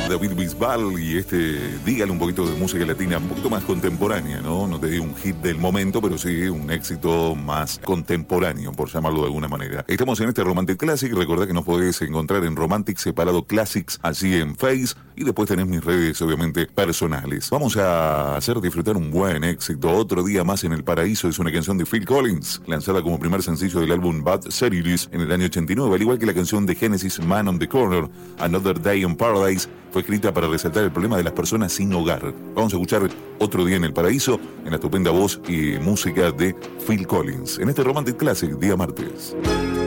David Bisbal y dígale un poquito de música latina, un poquito más contemporánea, ¿no? No te digo un hit del momento, pero sí un éxito más contemporáneo, por llamarlo de alguna manera. Estamos en este Romantic Classic. Recordá que nos podés encontrar en Romantic separado Classics, allí en Face, y después tenés mis redes, obviamente, personales. Vamos a hacer disfrutar un buen éxito. Otro día más en el paraíso es una canción de Phil Collins, lanzada como primer sencillo del álbum Bad Series en el año 89, al igual que la canción de Genesis Man on the Corner, Another Day in Paradise, fue escrita para resaltar el problema de las personas sin hogar. Vamos a escuchar Otro día en el paraíso en la estupenda voz y música de Phil Collins en este Romantic Classic, día martes.